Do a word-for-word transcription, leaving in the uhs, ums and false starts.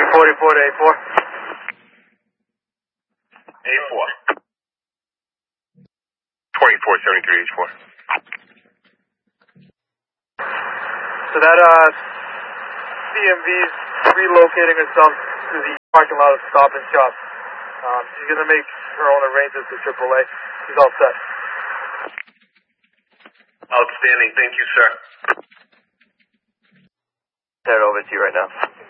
forty-four to A four. A four. twenty-four seventy-three H four. So that, uh, C M V's relocating herself to the parking lot of Stop and Shop. Um, she's going to make her own arrangements with triple A. She's all set. Outstanding. Thank you, sir. Turn it over to you right now.